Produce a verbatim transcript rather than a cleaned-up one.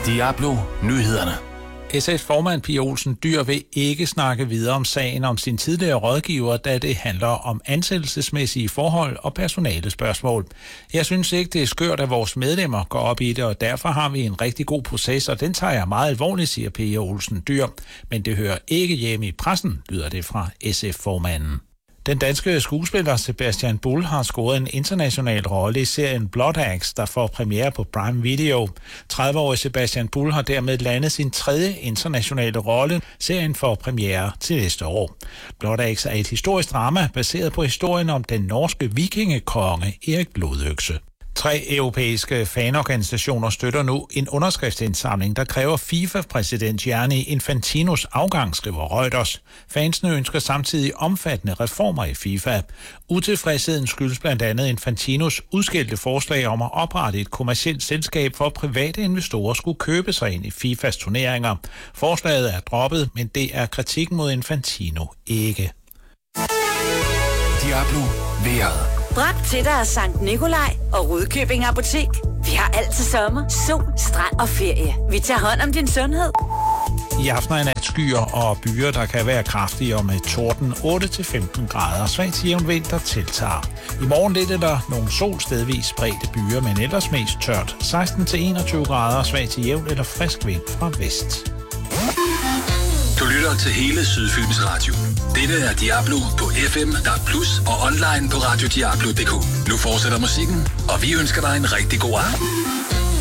Diablo Nyhederne. S F's formand Pia Olsen Dyhr vil ikke snakke videre om sagen om sin tidligere rådgiver, da det handler om ansættelsesmæssige forhold og personalespørgsmål. Jeg synes ikke, det er skørt, at vores medlemmer går op i det, og derfor har vi en rigtig god proces, og den tager jeg meget alvorligt, siger Pia Olsen Dyhr. Men det hører ikke hjemme i pressen, lyder det fra S F-formanden. Den danske skuespiller Sebastian Bull har scoret en international rolle i serien Blood Axe, der får premiere på Prime Video. tredive-årige Sebastian Bull har dermed landet sin tredje internationale rolle. Serien får premiere til næste år. Blood Axe er et historisk drama baseret på historien om den norske vikingekonge Erik Blodøkse. Tre europæiske fanorganisationer støtter nu en underskriftsindsamling, der kræver FIFA-præsident Gianni Infantinos afgang, skriver Reuters. Fansene ønsker samtidig omfattende reformer i FIFA. Utilfredsheden skyldes blandt andet Infantinos udskilte forslag om at oprette et kommercielt selskab, for private investorer skulle købe sig ind i FIFAs turneringer. Forslaget er droppet, men det er kritikken mod Infantino ikke. Diablo vejret. Bragt til dig af Sankt Nikolaj og Rudkøbing Apotek. Vi har altid sommer, sol, strand og ferie. Vi tager hånd om din sundhed. I aften er nat skyer og byer, der kan være kraftige og med torden otte til femten grader. Svag til jævn vind, der tiltager. I morgen lidt er der nogle sol stedvis spredte byer, men ellers mest tørt. seksten til enogtyve grader, svag til jævn eller frisk vind fra vest. Du lytter til hele Sydfyns Radio. Dette er Diablo på F M, D A B plus og online på radio diablo punktum d k. Nu fortsætter musikken, og vi ønsker dig en rigtig god aften.